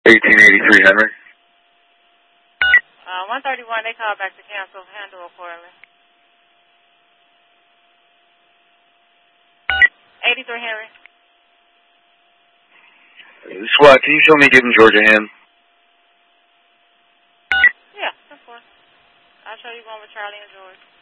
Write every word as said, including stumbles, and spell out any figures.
eighteen eighty-three Henry. Uh, one thirty-one, they called back to cancel. Handle accordingly. eighty-three Henry. SWAT, can you show me giving Georgia a hand? Yeah, of course. I'll show you one with Charlie and George.